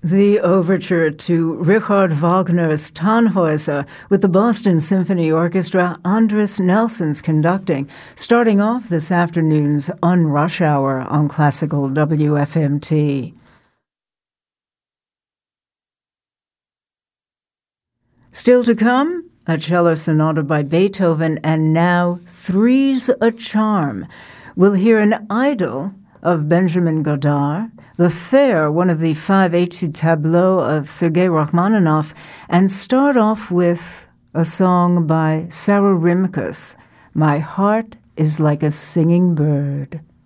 The overture to Richard Wagner's Tannhäuser with the Boston Symphony Orchestra, Andris Nelsons conducting, starting off this afternoon's On Rush Hour on Classical WFMT. Still to come, a cello sonata by Beethoven, and now Three's a Charm. We'll hear an idyll of Benjamin Godard, the Fair, one of the 5 etude tableaux of Sergei Rachmaninoff, and start off with a song by Sarah Rimkus, My Heart is Like a Singing Bird.